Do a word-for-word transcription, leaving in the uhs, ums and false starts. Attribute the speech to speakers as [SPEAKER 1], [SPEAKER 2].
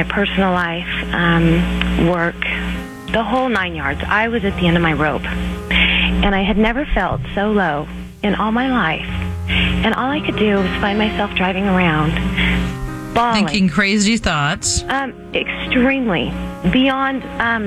[SPEAKER 1] my personal life, um, work, the whole nine yards. I was at the end of my rope. And I had never felt so low in all my life. And all I could do was find myself driving around, bawling.
[SPEAKER 2] Thinking crazy thoughts.
[SPEAKER 1] Um, extremely. Beyond... Um,